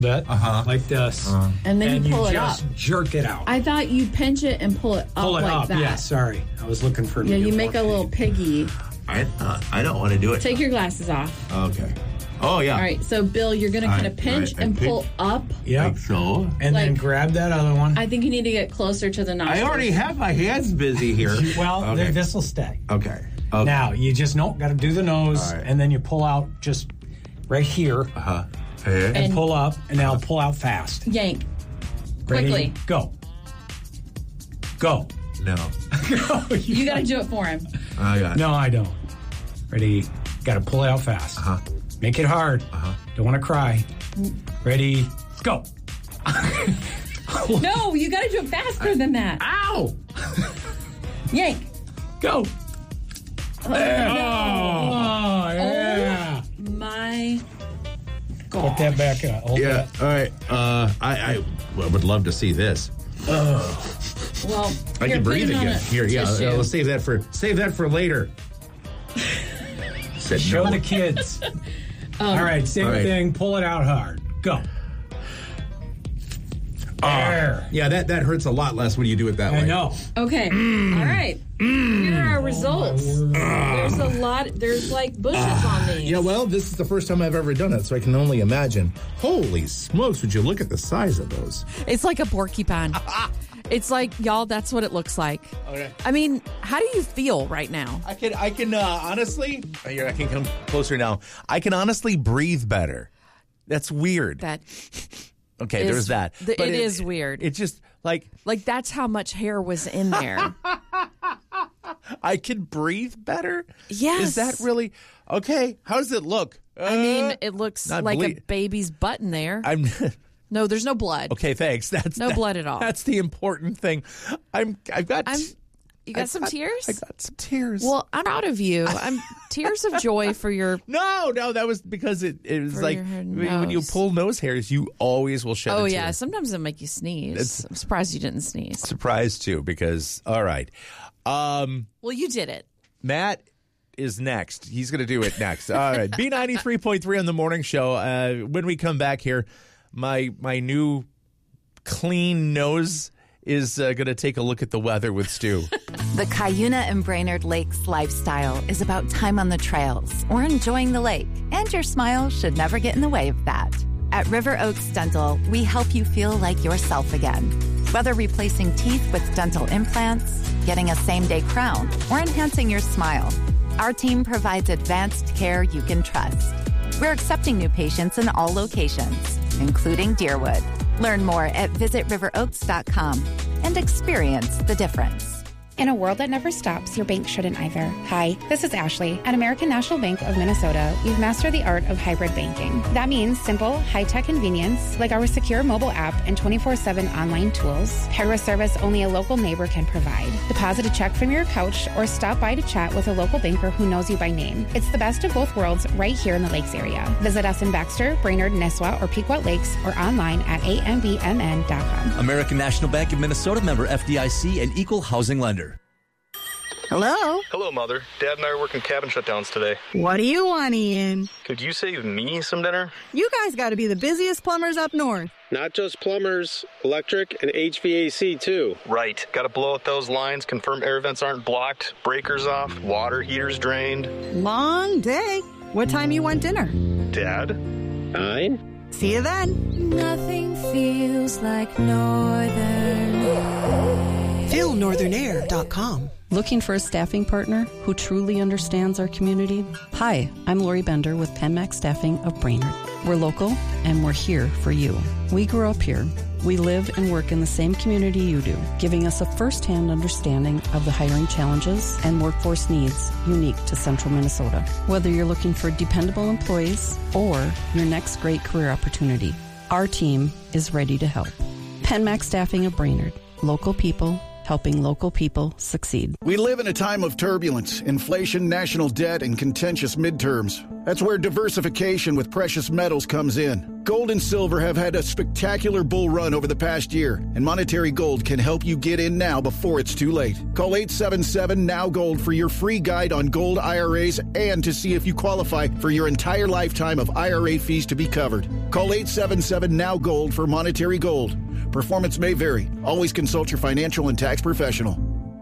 bit, like this. And then you pull it up. Just jerk it out. I thought you pinch it and pull it up like that. Yeah, sorry. I was looking for... Yeah, you make a little piggy. I don't want to do it. Take your glasses off. Okay. Oh, yeah. All right, so Bill, you're going to kind of pinch and pull up. Yep. Like so. And then grab that other one. I think you need to get closer to the nostrils. I already have my hands busy here. Well, this will stay. Okay. Now, you just got to do the nose, and then you pull out just right here. And pull up, and now pull out fast. Yank. Ready? Quickly. Go. Go. No. Go. You got to do it for him. I got it. No, I don't. Ready? Got to pull it out fast. Make it hard. Don't want to cry. Ready? Go. No, you got to do it faster than that. Ow! Yank. Go. There. No. Oh, yeah. Oh, my God. Put that back up. Hold that. All right. I would love to see this. Well, I can breathe again. Here, let's save that for later. Show the kids. All right, same thing. Pull it out hard. Go. There. Yeah, that hurts a lot less when you do it that way. I know. Okay. All right. Here are our results. There's a lot. There's like bushes on these. Yeah, well, this is the first time I've ever done it, so I can only imagine. Holy smokes, would you look at the size of those? It's like a porcupine. It's like, y'all, that's what it looks like. Okay. I mean, how do you feel right now? I can honestly, here, I can come closer now. I can honestly breathe better. That's weird. Okay, there's that. It is weird. It's just like that's how much hair was in there. I can breathe better? Yes. Is that really okay? How does it look? I mean, it looks like a baby's butt in there. No, there's no blood. Okay, thanks. That's no blood at all. That's the important thing. You got some tears? I got some tears. Well, I'm proud of you. I'm tears of joy for your. No, that was because it was like when you pull nose hairs, you always will shed. Oh a tear. yeah, sometimes it'll make you sneeze. I'm surprised you didn't sneeze. Surprised too, because all right. Well, you did it. Matt is next. He's going to do it next. All right, B93.3 on the morning show. When we come back here, my new clean nose is going to take a look at the weather with Stu. The Cuyuna and Brainerd Lakes lifestyle is about time on the trails or enjoying the lake, and your smile should never get in the way of that. At River Oaks Dental, we help you feel like yourself again. Whether replacing teeth with dental implants, getting a same-day crown, or enhancing your smile, our team provides advanced care you can trust. We're accepting new patients in all locations, including Deerwood. Learn more at visitriveroaks.com and experience the difference. In a world that never stops, your bank shouldn't either. Hi, this is Ashley. At American National Bank of Minnesota, we've mastered the art of hybrid banking. That means simple, high-tech convenience, like our secure mobile app and 24/7 online tools, paired with service only a local neighbor can provide. Deposit a check from your couch or stop by to chat with a local banker who knows you by name. It's the best of both worlds right here in the Lakes area. Visit us in Baxter, Brainerd, Nisswa, or Pequot Lakes, or online at ambmn.com. American National Bank of Minnesota, member FDIC, and equal housing lender. Hello? Hello, Mother. Dad and I are working cabin shutdowns today. What do you want, Ian? Could you save me some dinner? You guys got to be the busiest plumbers up north. Not just plumbers, electric and HVAC too. Right. Got to blow out those lines, confirm air vents aren't blocked, breakers off, water heaters drained. Long day. What time you want dinner? Dad? 9? See you then. Nothing feels like Northern Air. FeelNorthernAir.com. Looking for a staffing partner who truly understands our community? Hi, I'm Lori Bender with PenMax Staffing of Brainerd. We're local and we're here for you. We grew up here. We live and work in the same community you do, giving us a first-hand understanding of the hiring challenges and workforce needs unique to Central Minnesota. Whether you're looking for dependable employees or your next great career opportunity, our team is ready to help. PenMax Staffing of Brainerd. Local people helping local people succeed. We live in a time of turbulence, inflation, national debt, and contentious midterms. That's where diversification with precious metals comes in. Gold and silver have had a spectacular bull run over the past year, and Monetary Gold can help you get in now before it's too late. Call 877-NOW-GOLD for your free guide on gold IRAs and to see if you qualify for your entire lifetime of IRA fees to be covered. Call 877-NOW-GOLD for Monetary Gold. Performance may vary. Always consult your financial and tax professional.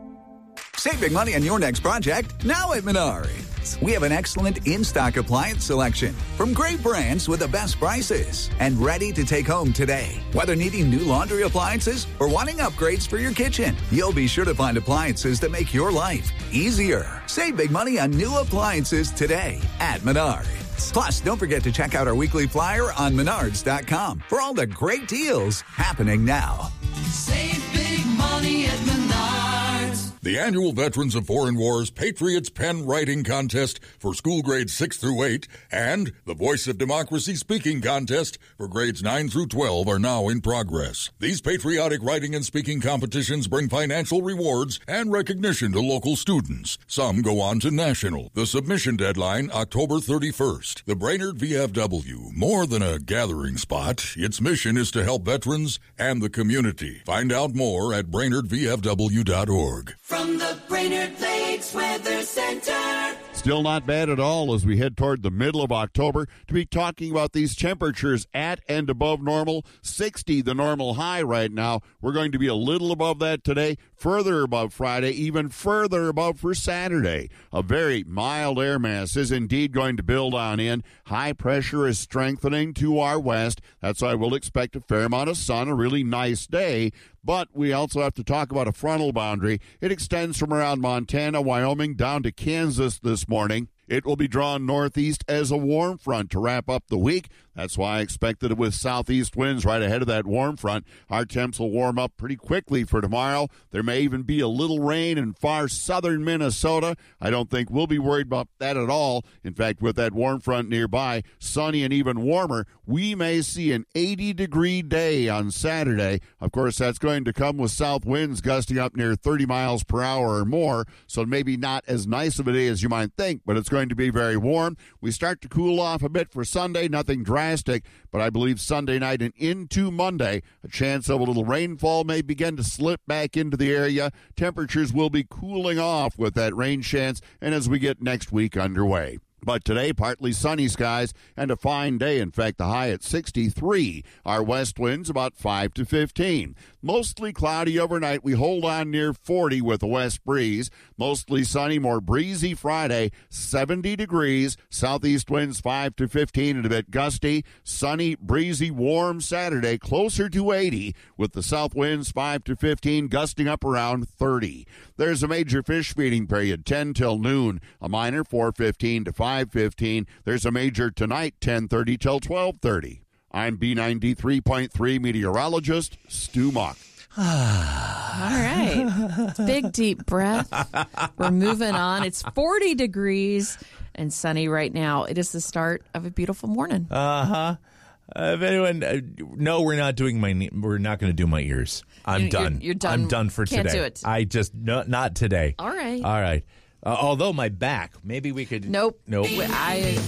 Save big money on your next project now at Menards. We have an excellent in-stock appliance selection from great brands with the best prices and ready to take home today. Whether needing new laundry appliances or wanting upgrades for your kitchen, you'll be sure to find appliances that make your life easier. Save big money on new appliances today at Menards. Plus, don't forget to check out our weekly flyer on Menards.com for all the great deals happening now. Save big money at Menards. The annual Veterans of Foreign Wars Patriots Pen Writing Contest for school grades 6 through 8 and the Voice of Democracy Speaking Contest for grades 9 through 12 are now in progress. These patriotic writing and speaking competitions bring financial rewards and recognition to local students. Some go on to national. The submission deadline, October 31st. The Brainerd VFW, more than a gathering spot, its mission is to help veterans and the community. Find out more at BrainerdVFW.org. From the Brainerd Lakes Weather Center. Still not bad at all as we head toward the middle of October to be talking about these temperatures at and above normal. 60 the normal high right now. We're going to be a little above that today, further above Friday, even further above for Saturday. A very mild air mass is indeed going to build on in. High pressure is strengthening to our west. That's why we'll expect a fair amount of sun, a really nice day. But we also have to talk about a frontal boundary. It extends from around Montana, Wyoming, down to Kansas this morning. It will be drawn northeast as a warm front to wrap up the week. That's why I expect that with southeast winds right ahead of that warm front, our temps will warm up pretty quickly for tomorrow. There may even be a little rain in far southern Minnesota. I don't think we'll be worried about that at all. In fact, with that warm front nearby, sunny and even warmer, we may see an 80-degree day on Saturday. Of course, that's going to come with south winds gusting up near 30 miles per hour or more, so maybe not as nice of a day as you might think, but it's going to be very warm. We start to cool off a bit for Sunday, nothing drastic, but I believe Sunday night and into Monday, a chance of a little rainfall may begin to slip back into the area. Temperatures will be cooling off with that rain chance, and as we get next week underway. But today, partly sunny skies and a fine day. In fact, the high at 63. Our west winds about 5 to 15. Mostly cloudy overnight. We hold on near 40 with a west breeze. Mostly sunny, more breezy Friday, 70 degrees. Southeast winds 5 to 15 and a bit gusty. Sunny, breezy, warm Saturday, closer to 80 with the south winds 5 to 15, gusting up around 30. There's a major fish feeding period, 10 till noon. A minor, 4:15 to 5:15. There's a major tonight, 10:30 till 12:30. I'm B93.3 meteorologist Stu Muck. All right. Big, deep breath. We're moving on. It's 40 degrees and sunny right now. It is the start of a beautiful morning. If anyone, no, we're not going to do my ears. I'm done. You're done. I'm done for Can't today. Do it. I just, not today. All right. All right. Although my back, maybe we could. Nope.